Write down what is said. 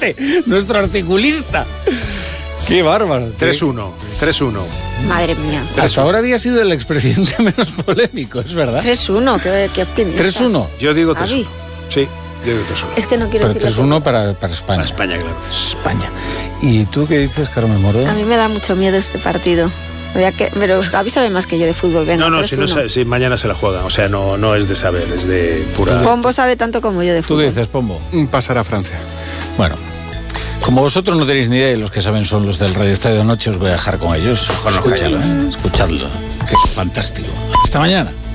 Vicente, nuestro articulista. Qué bárbaro. 3-1. Madre mía. Hasta ahora había sido el expresidente menos polémico, es verdad. 3-1, qué optimista. 3-1. Yo digo 3-1. Javi. Sí, yo digo 3-1. Es que no quiero Pero decir 3-1 para España. Para España, claro. España. ¿Y tú qué dices, Carmen Morodo? A mí me da mucho miedo este partido. Pero Javi sabe más que yo de fútbol. Venga, No, 3-1. si mañana se la juegan. O sea, no es de saber, es de pura... Pombo sabe tanto como yo de ¿Tú fútbol. qué dices, Pombo? Pasar a Francia. Bueno, como vosotros no tenéis ni idea y los que saben son los del Radio Estadio de Noche, os voy a dejar con ellos. Escuchadlo, que es fantástico. Hasta mañana.